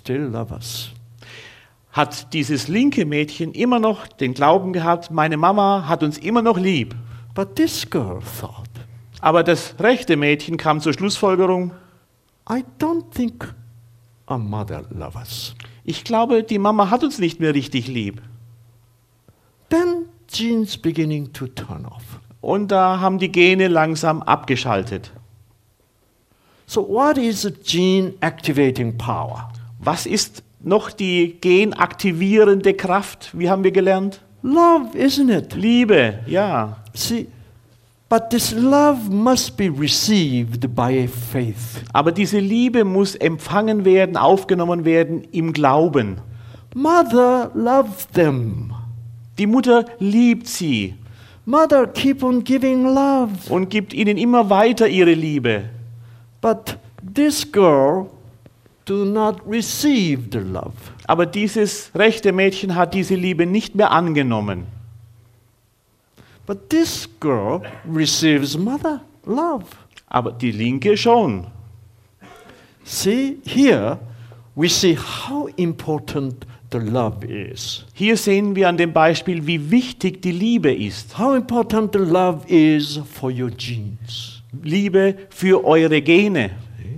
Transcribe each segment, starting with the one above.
still love us. Hat dieses linke Mädchen immer noch den Glauben gehabt, meine Mama hat uns immer noch lieb. But this girl thought, Aber das rechte Mädchen kam zur Schlussfolgerung, I don't think our mother loves us. ich glaube, die Mama hat uns nicht mehr richtig lieb. Then genes beginning to turn off. Und da haben die Gene langsam abgeschaltet. So what is the gene activating power? Was ist noch die genaktivierende Kraft? Wie haben wir gelernt? Love, isn't it? Liebe, ja. See, but this love must be received by a faith. Aber diese Liebe muss empfangen werden, aufgenommen werden im Glauben. Mother loves them. Die Mutter liebt sie Mother keep on giving love. und gibt ihnen immer weiter ihre Liebe. But this girl do not receive the love. Aber dieses rechte Mädchen hat diese Liebe nicht mehr angenommen. But this girl receives mother love. Aber die linke schon. See, here we see how important the love is. Hier sehen wir an dem Beispiel, wie wichtig die Liebe ist. How important the love is for your genes. Liebe für eure Gene.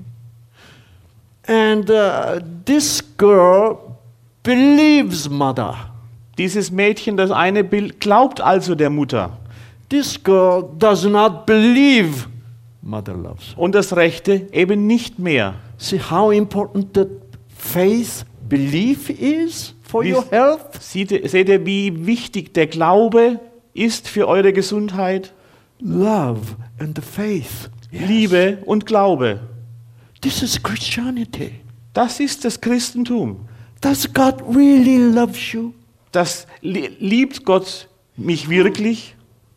And this girl believes mother. Dieses Mädchen, das eine Bild, glaubt also der Mutter. This girl does not believe mother loves. Und das rechte eben nicht mehr. See how important that faith, belief is for Wie- your health? Seht ihr, wie wichtig der Glaube ist für eure Gesundheit? Love and the faith. Yes. Liebe und Glaube. This is Christianity. Das ist das Christentum. Does God really love you? Das liebt Gott mich wirklich?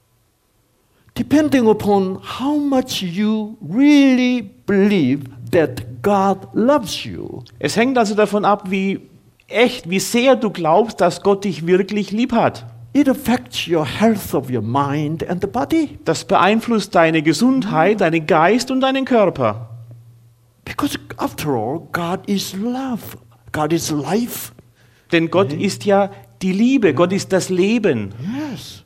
Depending upon how much you really believe that God loves you. Es hängt also davon ab, wie sehr du glaubst, dass Gott dich wirklich lieb hat. It affects your health of your mind and the body. Das beeinflusst deine Gesundheit, deinen Geist und deinen Körper. Because after all, God is love. God is life. Denn Gott ist ja die Liebe, Gott ist das Leben. Yes.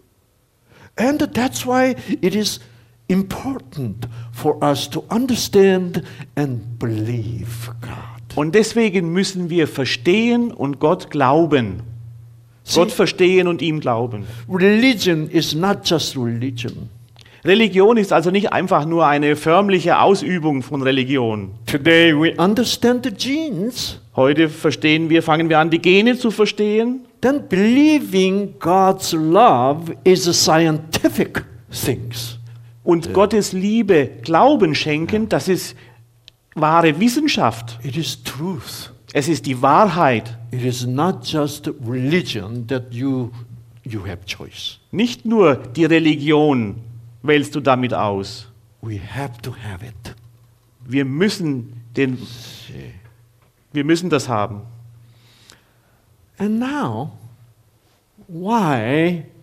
And that's why it is important for us to understand and believe God. Und deswegen müssen wir verstehen und Gott glauben. Gott verstehen und ihm glauben. Religion is not just religion. Religion ist also nicht einfach nur eine förmliche Ausübung von Religion. Today we understand the genes. Heute fangen wir an, die Gene zu verstehen. Then believing God's love is a scientific things. Und Gottes Liebe Glauben schenken, das ist wahre Wissenschaft. It is truth. Es ist die Wahrheit. It is not just religion that you have choice. Nicht nur die Religion wählst du damit aus. We have to have it. Wir müssen das haben. And now, why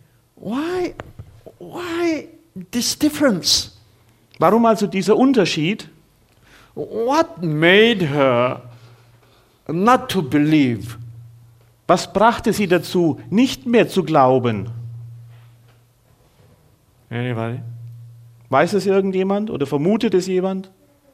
this difference? Warum also dieser Unterschied? What made her not to believe? Was brachte sie dazu, nicht mehr zu glauben? Anybody? Weiß es irgendjemand oder vermutet es jemand?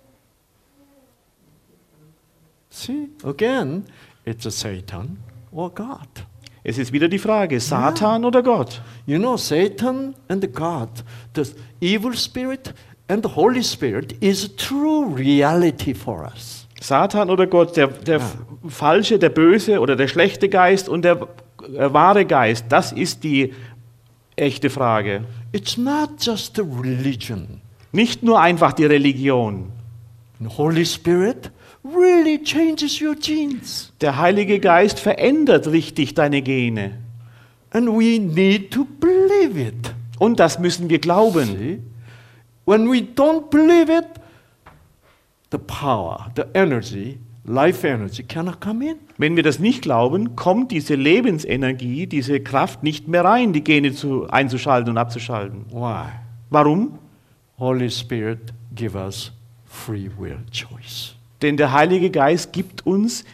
See, again, it's a Satan or God. Es ist wieder die Frage, Satan oder Gott? You know, Satan and God, the evil spirit and the Holy Spirit is a true reality for us. Satan oder Gott, der falsche, der böse oder der schlechte Geist und der wahre Geist, das ist die echte Frage. It's not just a religion. Nicht nur einfach die Religion. The Holy Spirit really changes your genes. Der Heilige Geist verändert richtig deine Gene. And we need to believe it. Und das müssen wir glauben. See? When we don't believe it, the power, the energy, life energy cannot come in. Wenn wir das nicht glauben, kommt diese Lebensenergie, diese Kraft nicht mehr rein, die Gene einzuschalten und abzuschalten. Why? Warum? Holy Spirit give us free will choice. Denn der Heilige Geist gibt uns